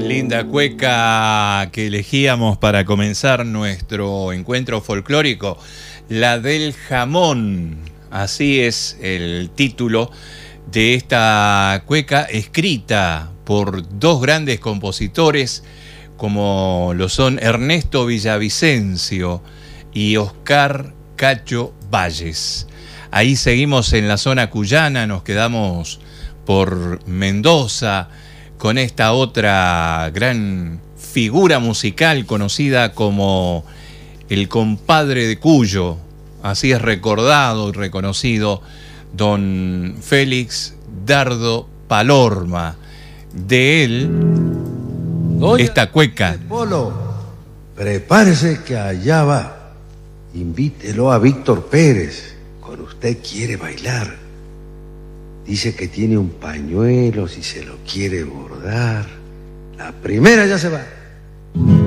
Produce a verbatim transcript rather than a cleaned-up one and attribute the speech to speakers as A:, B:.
A: Linda cueca que elegíamos para comenzar nuestro encuentro folclórico, la del jamón. Así es el título de esta cueca, escrita por dos grandes compositores como lo son Ernesto Villavicencio y Oscar Cacho Valles. Ahí seguimos en la zona cuyana, nos quedamos por Mendoza con esta otra gran figura musical conocida como el compadre de Cuyo. Así es recordado y reconocido don Félix Dardo Palorma. De él, Doña esta cueca.
B: Polo, prepárese que allá va. Invítelo a Víctor Pérez. Con usted quiere bailar. Dice que tiene un pañuelo si se lo quiere bordar. La primera ya se va.